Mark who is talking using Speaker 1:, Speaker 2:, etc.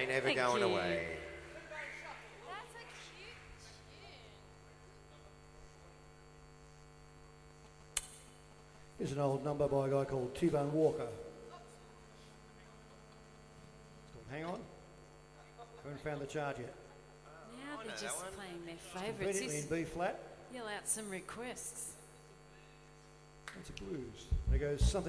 Speaker 1: They never
Speaker 2: Thank
Speaker 1: going
Speaker 2: you.
Speaker 1: away.
Speaker 3: That's a cute tune.
Speaker 4: Here's an old number by a guy called T-Bone Walker. It's called Hang On. Haven't found the chart yet.
Speaker 2: Now
Speaker 1: I
Speaker 2: they're
Speaker 1: know that
Speaker 2: just
Speaker 1: one.
Speaker 2: playing their favourites.
Speaker 4: Conveniently in B flat.
Speaker 2: Yell out some requests.
Speaker 4: That's a blues. There goes something.